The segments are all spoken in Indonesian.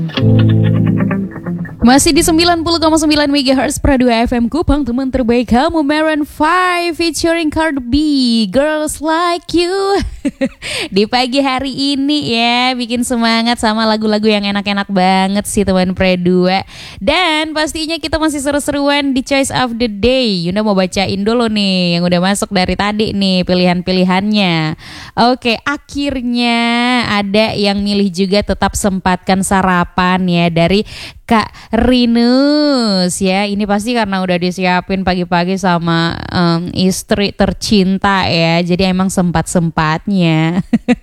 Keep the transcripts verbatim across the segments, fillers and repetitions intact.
Masih di sembilan puluh koma sembilan megahertz Pra dua F M Kupang, teman terbaik kamu, Maroon five featuring Cardi B, Girls Like You. Di pagi hari ini ya, bikin semangat sama lagu-lagu yang enak-enak banget sih teman Pra dua. Dan pastinya kita masih seru-seruan di Choice of the Day. Yunda mau bacain dulu nih yang udah masuk dari tadi nih pilihan-pilihannya. Oke, akhirnya ada yang milih juga tetap sempatkan sarapan ya, dari Kak Rinus ya. Ini pasti karena udah disiapin pagi-pagi sama um, istri tercinta ya. Jadi emang sempat-sempatnya.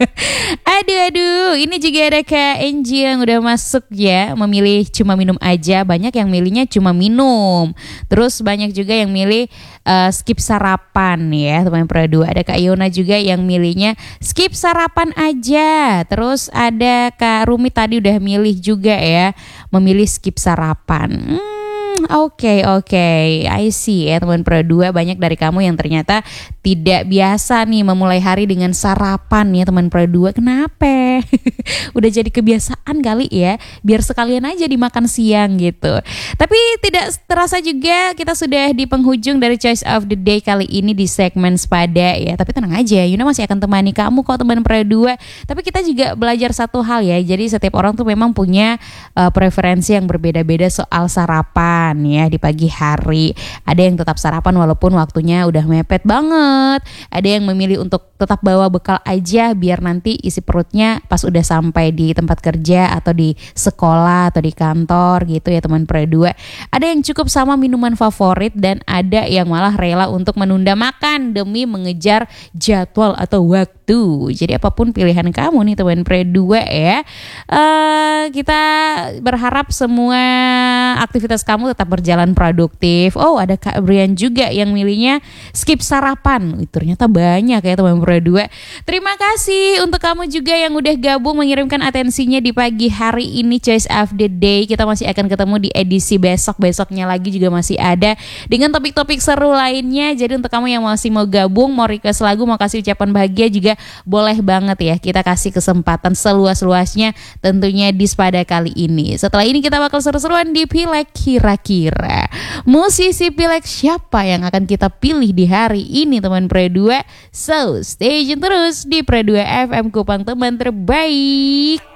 Aduh aduh, ini juga ada Kak Angie yang udah masuk ya, memilih cuma minum aja. Banyak yang milihnya cuma minum. Terus banyak juga yang milih uh, skip sarapan ya, teman Pro dua. Ada Kak Yona juga yang milihnya skip sarapan aja. Terus ada Kak Rumi tadi udah milih juga ya, memilih skip sarapan. Hmm, oke okay, oke, okay. I see ya teman Pro dua, banyak dari kamu yang ternyata tidak biasa nih memulai hari dengan sarapan ya teman Pro dua. Kenapa? Udah jadi kebiasaan kali ya, biar sekalian aja dimakan siang gitu. Tapi tidak terasa juga kita sudah di penghujung dari Choice of the Day kali ini di segmen Sepada ya. Tapi tenang aja, Yuna masih akan temani kamu kok teman Pro dua. Tapi kita juga belajar satu hal ya. Jadi setiap orang tuh memang punya uh, preferensi yang berbeda-beda soal sarapan ya di pagi hari. Ada yang tetap sarapan walaupun waktunya udah mepet banget. Ada yang memilih untuk tetap bawa bekal aja biar nanti isi perutnya pas udah sampai di tempat kerja atau di sekolah atau di kantor gitu ya teman Pro dua. Ada yang cukup sama minuman favorit dan ada yang malah rela untuk menunda makan demi mengejar jadwal atau waktu. Jadi apapun pilihan kamu nih teman Pro dua ya. Uh, kita berharap semua aktivitas kamu tetap berjalan produktif. Oh, ada Kak Brian juga yang milihnya skip sarapan. Ternyata banyak ya teman Pro dua. Terima kasih untuk kamu juga yang udah gabung mengirimkan atensinya di pagi hari ini Choice of the Day. Kita masih akan ketemu di edisi besok-besoknya lagi juga masih ada dengan topik-topik seru lainnya. Jadi untuk kamu yang masih mau gabung, mau request lagu, mau kasih ucapan bahagia juga boleh banget ya. Kita kasih kesempatan seluas-luasnya tentunya di Sepada kali ini. Setelah ini kita bakal seru-seruan di Pileg kira-kira. Musisi Pileg siapa yang akan kita pilih di hari ini teman Pro dua? So, stay tune terus di Pro dua F M Kupang, teman terbaik.